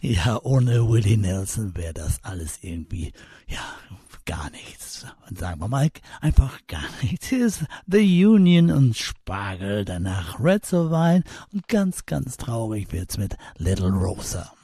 Ja, ohne Willie Nelson wäre das alles irgendwie, ja, gar nichts. Und sagen wir mal einfach gar nichts. Hier ist The Union und Spargel, danach Red Sovine und ganz, ganz traurig wird's mit Little Rosa.